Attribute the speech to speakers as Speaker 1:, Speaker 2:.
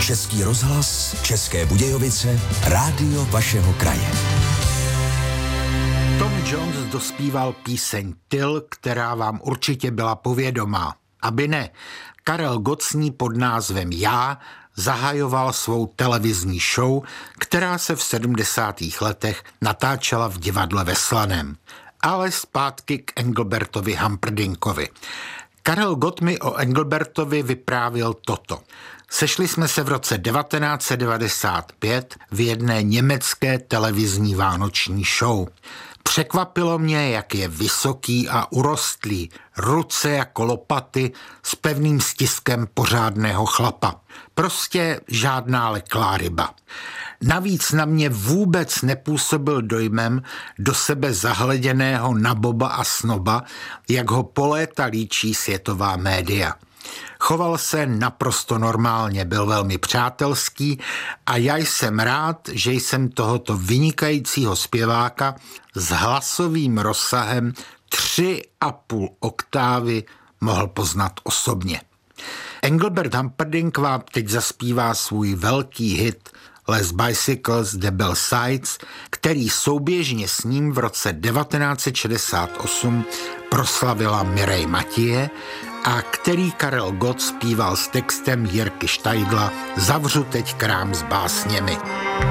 Speaker 1: Český rozhlas, České Budějovice, rádio vašeho kraje.
Speaker 2: Tom Jones dospíval píseň Tyl, která vám určitě byla povědomá. Aby ne, Karel Gott s ní pod názvem Já zahajoval svou televizní show, která se v 70. letech natáčela v divadle ve Slaném. Ale zpátky k Engelbertovi Humperdinkovi. Karel Gott mi o Engelbertovi vyprávěl toto. Sešli jsme se v roce 1995 v jedné německé televizní vánoční show. Překvapilo mě, jak je vysoký a urostlý, ruce jako lopaty s pevným stiskem pořádného chlapa. Prostě žádná leklá ryba. Navíc na mě vůbec nepůsobil dojmem do sebe zahleděného naboba a snoba, jak ho po léta líčí světová média. Choval se naprosto normálně, byl velmi přátelský a já jsem rád, že jsem tohoto vynikajícího zpěváka s hlasovým rozsahem 3,5 oktávy mohl poznat osobně. Engelbert Humperdinck vám teď zaspívá svůj velký hit Les Bicycles de Belle Sides, který souběžně s ním v roce 1968 proslavila Mireille Mathieu a který Karel Gott zpíval s textem Jirky Štajdla Zavřu teď krám s básněmi.